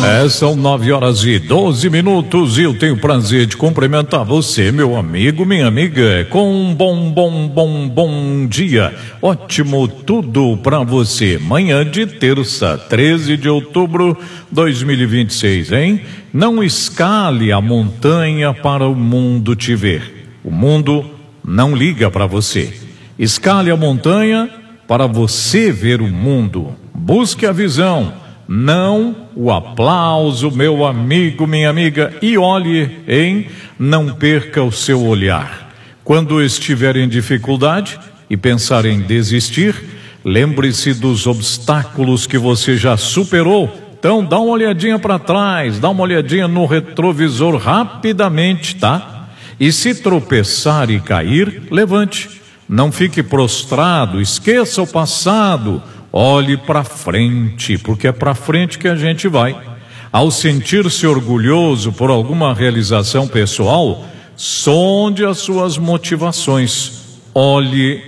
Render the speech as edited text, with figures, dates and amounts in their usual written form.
São 9h12 e eu tenho o prazer de cumprimentar você, meu amigo, minha amiga, com um bom dia. Ótimo tudo pra você. Manhã de terça, 13 de outubro de 2026, hein? Não escale a montanha para o mundo te ver. O mundo não liga para você. Escale a montanha para você ver o mundo. Busque a visão, não o aplauso, meu amigo, minha amiga, e olhe, hein? Não perca o seu olhar. Quando estiver em dificuldade e pensar em desistir, lembre-se dos obstáculos que você já superou. Então dá uma olhadinha para trás, dá uma olhadinha no retrovisor rapidamente, tá? E se tropeçar e cair, levante. Não fique prostrado, esqueça o passado. Olhe para frente, porque é para frente que a gente vai. Ao sentir-se orgulhoso por alguma realização pessoal, sonde as suas motivações. Olhe